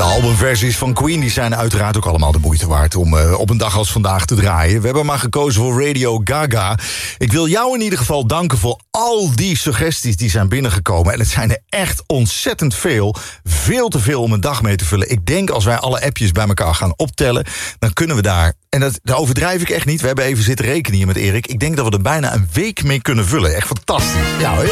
albumversies van Queen die zijn uiteraard ook allemaal de moeite waard om op een dag als vandaag te draaien. We hebben maar gekozen voor Radio Gaga. Ik wil jou in ieder geval danken voor al die suggesties die zijn binnengekomen. En het zijn er echt ontzettend veel. Veel te veel om een dag mee te vullen. Ik denk als wij alle appjes bij elkaar gaan optellen, dan kunnen we daar, en dat overdrijf ik echt niet, we hebben even zitten rekenen hier met Erik. Ik denk dat we er bijna een week mee kunnen vullen. Echt fantastisch. Ja, heel